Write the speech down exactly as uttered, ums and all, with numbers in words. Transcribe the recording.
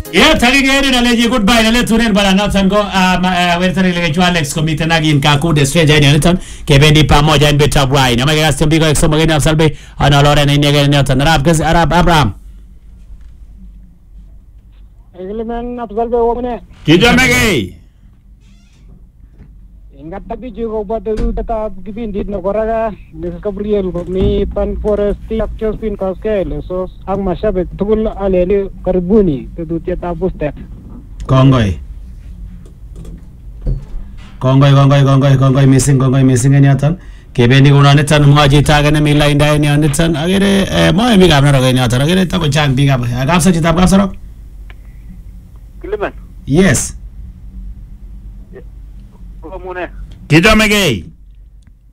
Yeah, tagi gari na leji goodbye na letu nen bala Nathan go wetu ni leji Alex komite nagi nkakude stranger ni Nathan kebendi pamoja nbe tabwai na magana stembi go exo magana afsalbe ana lore na nyege Nathan Arab kasi Arab Abraham Egleman afsalbe womne kijamege ingat tapi juga buat dulu tetap kibindit nakoraga ni Gabriel ni pan foresti akcos pin kaskele so ang masyabe tugul aleli karibuni tu tiata buste kongoi kongoi kongoi kongoi kongoi missing kongoi missing ni atan kebendi kuna netan mwaji taga na mila indai ni netan agere moe mi gamna roga ni atan agere tako chan biga agapsa chita agapsa ro Kiliman yes komune kijamege